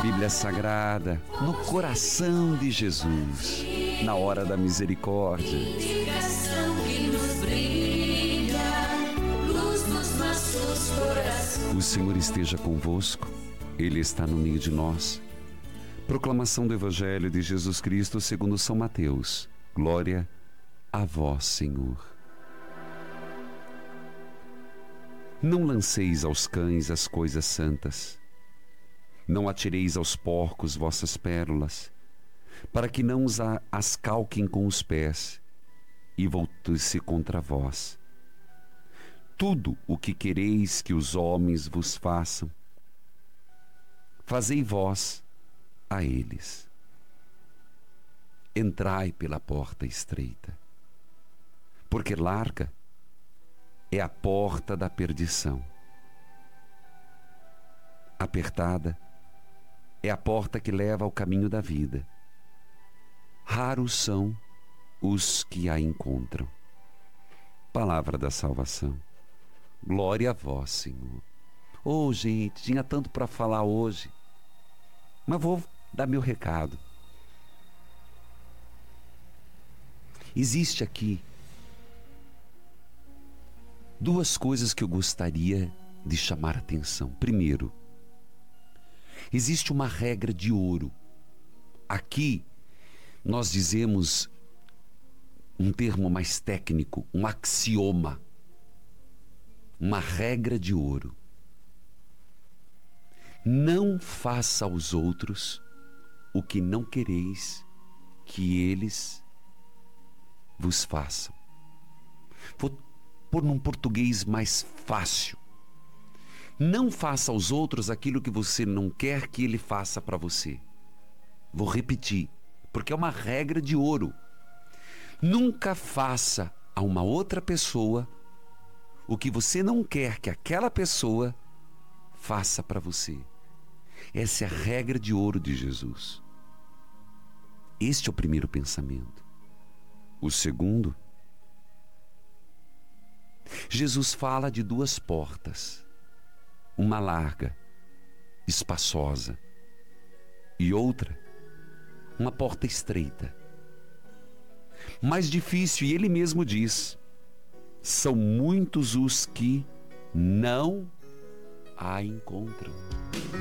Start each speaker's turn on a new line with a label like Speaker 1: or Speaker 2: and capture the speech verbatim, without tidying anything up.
Speaker 1: Bíblia Sagrada, no coração de Jesus, na hora da misericórdia. O Senhor esteja convosco, Ele está no meio de nós. Proclamação do Evangelho de Jesus Cristo segundo São Mateus. Glória a vós, Senhor. Não lanceis aos cães as coisas santas. Não atireis aos porcos vossas pérolas, para que não os as calquem com os pés e voltem-se contra vós. Tudo o que quereis que os homens vos façam, fazei vós a eles. Entrai pela porta estreita, porque larga é a porta da perdição. Apertada é a porta que leva ao caminho da vida. Raros são os que a encontram. Palavra da salvação. Glória a vós, Senhor. Oh, gente, tinha tanto para falar hoje, mas vou dar meu recado. Existe aqui duas coisas que eu gostaria de chamar a atenção. Primeiro, existe uma regra de ouro. Aqui nós dizemos um termo mais técnico, um axioma, uma regra de ouro. Não faça aos outros o que não quereis que eles vos façam. Vou pôr num português mais fácil. Não faça aos outros aquilo que você não quer que ele faça para você. Vou repetir, porque é uma regra de ouro. Nunca faça a uma outra pessoa o que você não quer que aquela pessoa faça para você. Essa é a regra de ouro de Jesus. Este é o primeiro pensamento. O segundo, Jesus fala de duas portas. Uma larga, espaçosa, e outra, uma porta estreita. Mais difícil, e ele mesmo diz, são muitos os que não a encontram.